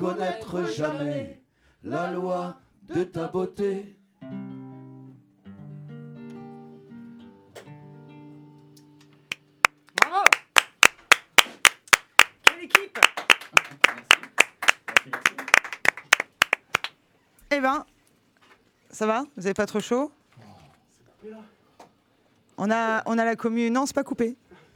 connaître jamais la loi de ta beauté. Bravo. Quelle équipe. Eh ben, ça va? Vous n'avez pas trop chaud? On a la commu... Non, c'est pas coupé.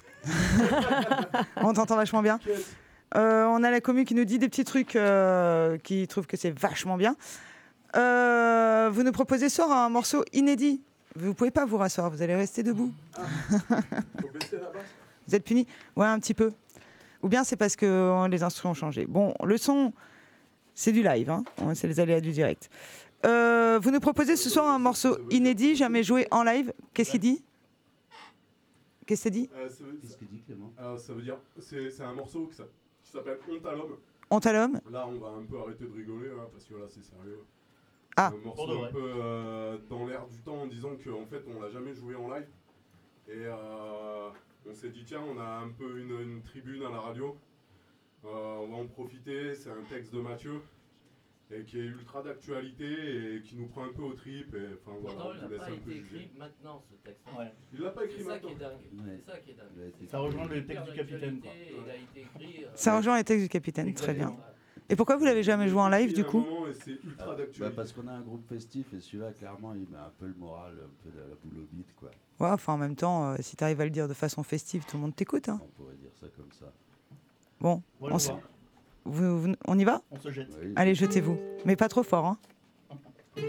On t'entend vachement bien. On a la commu qui nous dit des petits trucs qui trouve que c'est vachement bien. Vous nous proposez ce soir un morceau inédit. Vous pouvez pas vous rasseoir, vous allez rester debout. Vous êtes punis? Ouais, un petit peu. Ou bien c'est parce que les instruments ont changé. Bon, le son, c'est du live, hein. C'est les aléas du direct. Vous nous proposez ce soir un morceau inédit, jamais joué en live. Qu'est-ce qu'il dit? Qu'est-ce que ça dit? Qu'est-ce qu'il dit, Clément? Ça veut dire, c'est un morceau qui s'appelle Honte à l'homme. Honte à l'homme. Là, on va un peu arrêter de rigoler, hein, parce que là, c'est sérieux. Ah. Un morceau un peu dans l'air du temps, en disant qu'en fait, on l'a jamais joué en live. Et on s'est dit, tiens, on a un peu une tribune à la radio. On va en profiter, c'est un texte de Mathieu. Et qui est ultra d'actualité et qui nous prend un peu au trip. Et enfin voilà, il n'a pas été écrit maintenant ce texte. Ouais. Il l'a pas écrit maintenant. C'est ça qui est dingue. Ouais. C'est ça qui est dingue. Ça rejoint le texte du capitaine. Quoi. Il a été écrit, Ça rejoint les textes du capitaine, très bien. Et pourquoi vous l'avez jamais joué en live du coup? C'est ultra d'actualité. Parce qu'on a un groupe festif et celui-là, clairement, il met un peu le moral, un peu de la boule au bide, quoi. Ouais, enfin en même temps, si tu arrives à le dire de façon festive, tout le monde t'écoute. Hein. On pourrait dire ça comme ça. Bon, Voilà, on y va? on se jette. Oui. Allez, jetez-vous. Mais pas trop fort, hein.